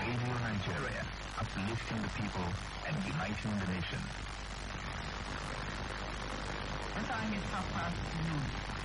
Radio Nigeria, uplifting the people and uniting the nation. The time is 12:30.